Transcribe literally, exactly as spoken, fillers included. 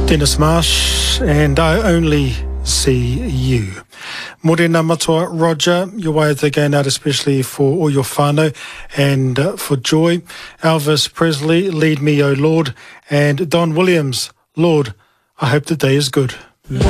Dennis Marsh and I Only See You. Morena matua Roger, your way of the going out especially for all your whānau and uh, for Joy. Elvis Presley, Lead Me O Lord, and Don Williams, Lord, I hope the day is good.